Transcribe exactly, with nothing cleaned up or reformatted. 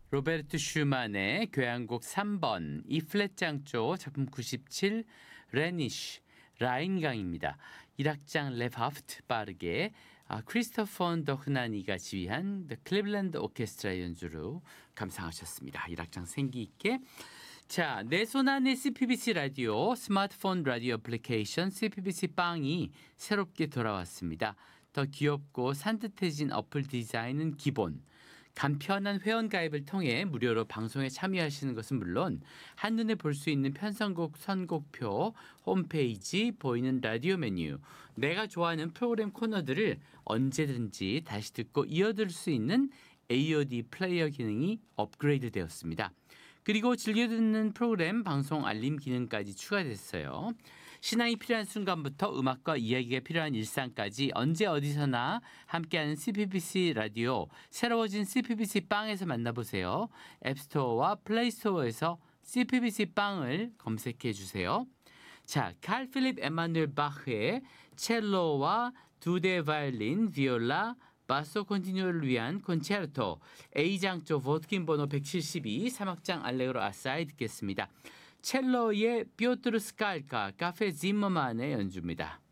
로베르트 슈만의 교향곡 삼 번 E플랫 장조 작품 구십칠 레니쉬 라인강입니다. 일 악장 레파프트 빠르게 아, 크리스토퍼 더흐나니가 지휘한 The Cleveland Orchestra 연주로 감상하셨습니다. 일 악장 생기 있게. 자, 내 손 안의 씨피비씨 라디오 스마트폰 라디오 애플리케이션 씨피비씨 빵이 새롭게 돌아왔습니다. 더 귀엽고 산뜻해진 어플 디자인은 기본. 간편한 회원가입을 통해 무료로 방송에 참여하시는 것은 물론 한눈에 볼 수 있는 편성곡 선곡표, 홈페이지, 보이는 라디오 메뉴, 내가 좋아하는 프로그램 코너들을 언제든지 다시 듣고 이어들을 수 있는 에이오디 플레이어 기능이 업그레이드 되었습니다. 그리고 즐겨 듣는 프로그램 방송 알림 기능까지 추가됐어요. 신앙이 필요한 순간부터 음악과 이야기가 필요한 일상까지 언제 어디서나 함께하는 씨피비씨 라디오 새로워진 씨피비씨 빵에서 만나보세요. 앱스토어와 플레이스토어에서 씨피비씨 빵을 검색해 주세요. 자, 칼 필립 에마누엘 바흐의 첼로와 두 대 바이올린, 비올라, 바소 콘티뉴를 위한 콘체르토 A장조 보트킨 번호 백칠십이 삼 악장 알레그로 아사이 듣겠습니다. 첼로의 피오트르 스칼카 카페 짐머만의 연주입니다.